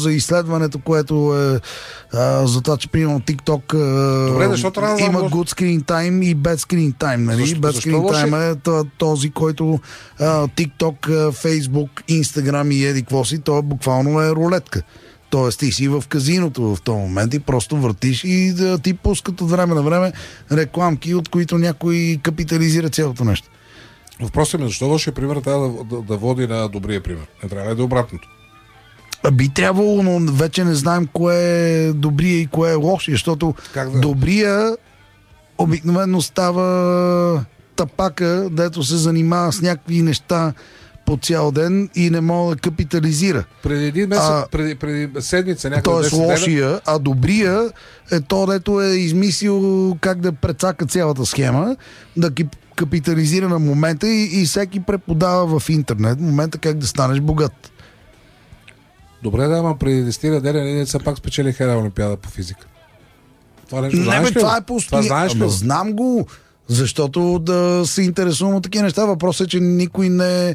за изследването, което е за това, че примерно TikTok има good screen time и bad screen time. Нали? Bad screen time е този, който TikTok, Facebook, Instagram и еди какво си, то буквално е рулетка. Тоест ти си в казиното в този момент и просто въртиш и ти пускат от време на време рекламки, от които някой капитализира цялото нещо. Въпросът ми, защо лошия пример трябва да води на добрия пример? Не трябва да е обратното. Би трябвало, но вече не знаем кое е добрия и кое е лошия, защото добрия обикновено става тапака, дето се занимава с някакви неща по цял ден и не може да капитализира. Преди един месец, преди седмица някъде. Тоест лошия, а добрия е то, дето е измислил как да прецака цялата схема, да капитализира на момента и всеки преподава в интернет момента как да станеш богат. Добре, да, ама преди 10 неделя ние все пак спечелиха една олимпиада по физика. Това нещо знаеш ли? Това е постоянно. Знам го, защото да се интересувам от такива неща. Въпросът е, че никой не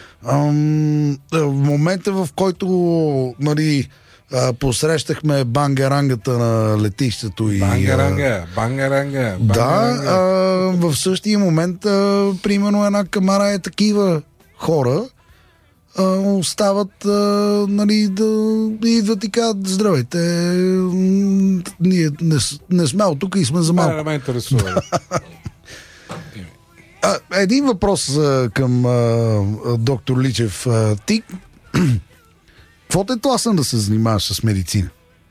в момента, в който нали, посрещахме бангарангата на летището и... Бангаранга. Да, в същия момент примерно една камара е такива хора остават нали, да идват и казват: здравейте, ние не сме от тук и сме за малко. Не ме интересува. Един въпрос към доктор Личев. Ти какво те тласна да се занимаваш с медицина?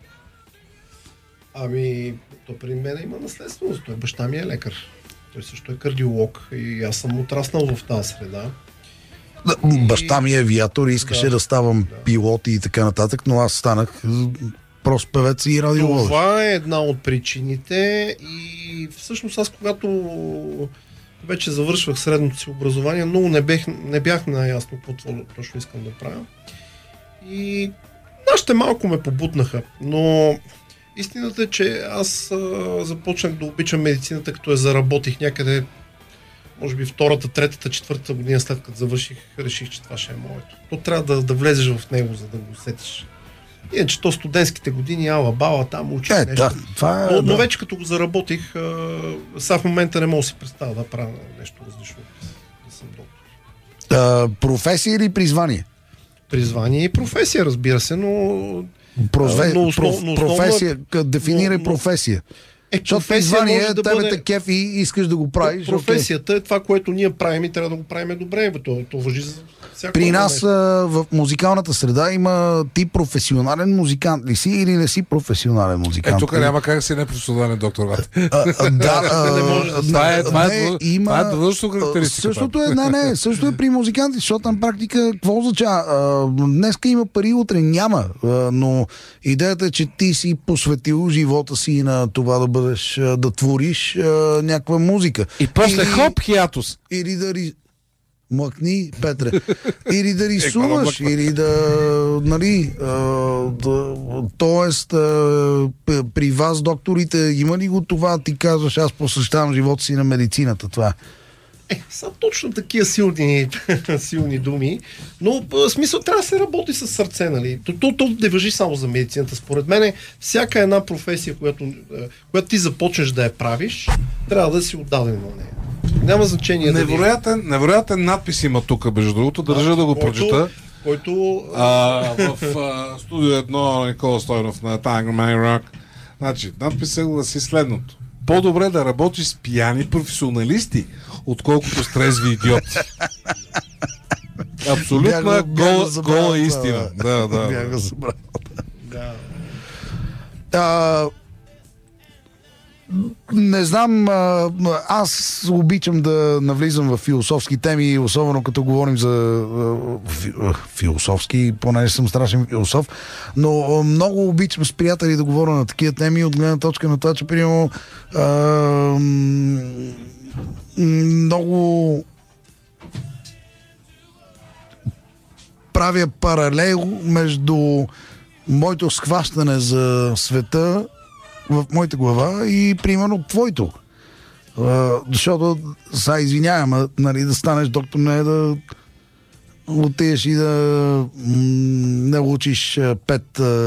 Ами, то при мен има наследственост. Той баща ми е лекар. Той също е кардиолог и аз съм отраснал в тази среда. Баща ми е авиатор и искаше да ставам пилот и така нататък, но аз станах просто певец и радиолог. Това е една от причините и всъщност аз, когато вече завършвах средното си образование, много не бях наясно какво точно искам да правя. И нашите малко ме побутнаха, но истината е, че аз започнах да обичам медицината, като я заработих някъде, може би втората, третата, четвъртата година след като завърших, реших, че това ще е моето. То трябва да влезеш в него, за да го усетиш. Иначе то студентските години, ала-бала, там учих нещо. Но вече като го заработих, сега в момента не мога да си представя да правя нещо различно, да съм доктор. Професия или призвание? Призвание и професия, разбира се, но... професия, дефинирай професия. Защото призвание да тебе те кефи и искаш да го правиш. Професията е това, което ние правим и трябва да го правим добре. То важи за всяко. При нас в музикалната среда има ти професионален музикант ли си или не си професионален музикант? Тук няма как си непрофесионален доктор. Това е длъжно характеристика. Същото е при музиканти, защото на практика какво означава? Днеска има пари, утре няма. Но идеята е, че ти си посветил живота си на това да твориш някаква музика. И после хоп, хиатус. Или да мъкни, Петре. Или да рисуваш, или да нали тоест при вас, докторите, има ли го това? Ти казваш: аз посвещавам живота си на медицината. Това са точно такива силни думи, но в смисъл трябва да се работи с сърце, нали? То не важи само за медицината. Според мен всяка една професия, която ти започнеш да я правиш, трябва да си отдаден на нея. Няма значение. Невероятен надпис има тук, между другото, държа да го прочета. Който в студио 1 Никола Стойнов на Tangleman Rock. Значи, надписът гласи следното: по-добре да работиш с пияни професионалисти, отколкото с трезви идиоти. Абсолютна гола истина. Бях го забрал. Не знам, аз обичам да навлизам в философски теми, особено като говорим за философски, понеже съм страшен философ, но много обичам с приятели да говоря на такива теми от гледна точка на това, че примерно много правя паралел между моето схващане за света в моята глава и примерно твоето. Защото извинявам, нали, да станеш доктор не е да отидеш и да научиш 5